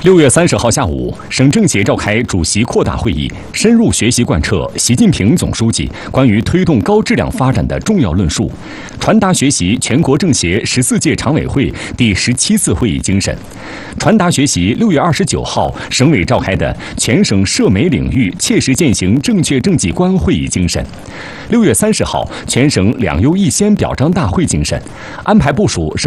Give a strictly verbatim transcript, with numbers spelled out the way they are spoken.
六月三十号下午，省政协召开主席扩大会议，深入学习贯彻习近平总书记关于推动高质量发展的重要论述，传达学习全国政协十四届常委会第十七次会议精神，传达学习六月二十九号省委召开的全省涉媒领域切实践行正确政绩观会议精神，六月三十号全省两优一先表彰大会精神，安排部署省